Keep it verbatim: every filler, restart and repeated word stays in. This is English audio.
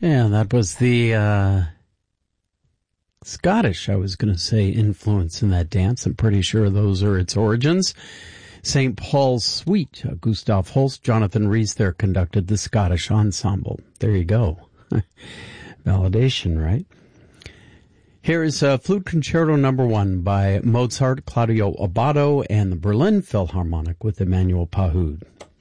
Yeah, that was the uh, Scottish, I was going to say, influence in that dance. I'm pretty sure those are its origins. Saint Paul's Suite, uh, Gustav Holst, Jonathan Rhys there conducted the Scottish Ensemble. There you go. Validation, right? Here is uh, Flute Concerto Number One by Mozart, Claudio Abbado, and the Berlin Philharmonic with Emmanuel Pahud.